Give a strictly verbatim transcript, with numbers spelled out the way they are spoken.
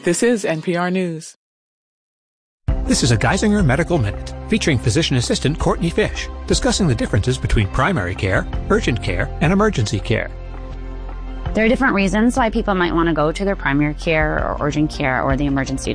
This is N P R News. This is a Geisinger Medical Minute, featuring physician assistant Courtney Fish, discussing the differences between primary care, urgent care, and emergency care. There are different reasons why people might want to go to their primary care or urgent care or the emergency